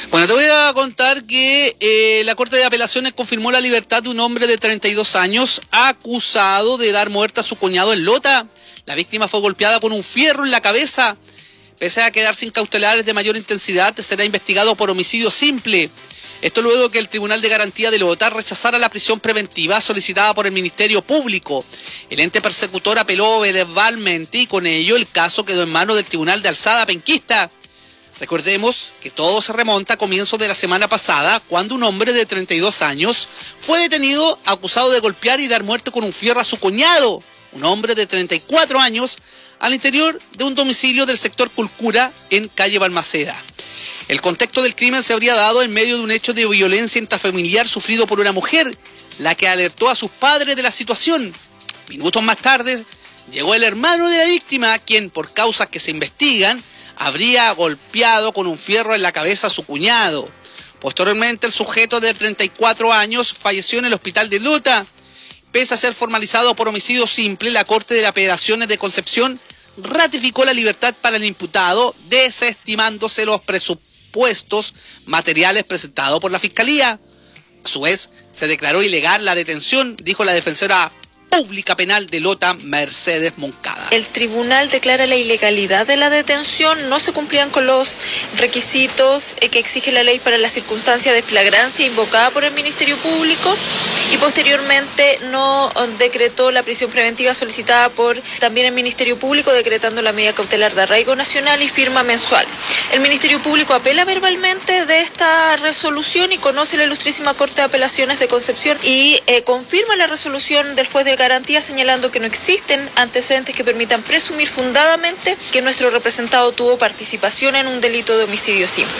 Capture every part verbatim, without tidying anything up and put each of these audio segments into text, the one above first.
Bueno, te voy a contar que eh, la Corte de Apelaciones confirmó la libertad de un hombre de treinta y dos años acusado de dar muerte a su cuñado en Lota. La víctima fue golpeada con un fierro en la cabeza. Pese a quedar sin cautelares de mayor intensidad, será investigado por homicidio simple. Esto luego que el Tribunal de Garantía de Lota rechazara la prisión preventiva solicitada por el Ministerio Público. El ente persecutor apeló verbalmente y con ello el caso quedó en manos del Tribunal de Alzada penquista. Recordemos que todo se remonta a comienzos de la semana pasada, cuando un hombre de treinta y dos años fue detenido acusado de golpear y dar muerte con un fierro a su cuñado, un hombre de treinta y cuatro años, al interior de un domicilio del sector Culcura en calle Balmaceda. El contexto del crimen se habría dado en medio de un hecho de violencia intrafamiliar sufrido por una mujer, la que alertó a sus padres de la situación. Minutos más tarde, llegó el hermano de la víctima, quien, por causas que se investigan, habría golpeado con un fierro en la cabeza a su cuñado. Posteriormente, el sujeto de treinta y cuatro años falleció en el hospital de Lota. Pese a ser formalizado por homicidio simple, la Corte de Apelaciones de Concepción ratificó la libertad para el imputado, desestimándose los presupuestos materiales presentados por la Fiscalía. A su vez, se declaró ilegal la detención, dijo la defensora pública penal de Lota, Mercedes Moncada. El tribunal declara la ilegalidad de la detención, no se cumplían con los requisitos que exige la ley para la circunstancia de flagrancia invocada por el Ministerio Público y posteriormente no decretó la prisión preventiva solicitada por también el Ministerio Público, decretando la medida cautelar de arraigo nacional y firma mensual. El Ministerio Público apela verbalmente de esta resolución y conoce la Ilustrísima Corte de Apelaciones de Concepción y eh, confirma la resolución del juez de garantía, señalando que no existen antecedentes que permitan presumir fundadamente que nuestro representado tuvo participación en un delito de homicidio simple.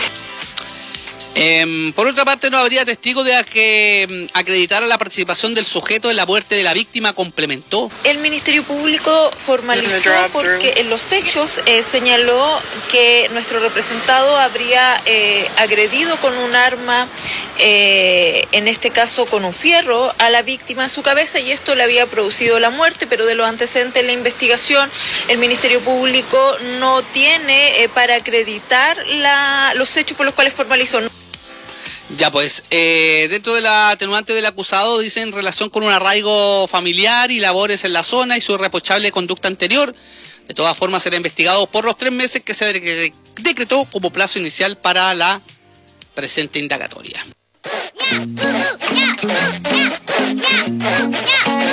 Eh, por otra parte, no habría testigo de que acreditara la participación del sujeto en la muerte de la víctima, complementó. El Ministerio Público formalizó porque en los hechos eh, señaló que nuestro representado habría eh, agredido con un arma, eh, en este caso con un fierro, a la víctima en su cabeza y esto le había producido la muerte, pero de los antecedentes de la investigación el Ministerio Público no tiene eh, para acreditar la, los hechos por los cuales formalizó. Ya pues, eh, dentro de la atenuante del acusado, dice en relación con un arraigo familiar y labores en la zona y su irreprochable conducta anterior. De todas formas, será investigado por los tres meses que se decretó como plazo inicial para la presente indagatoria.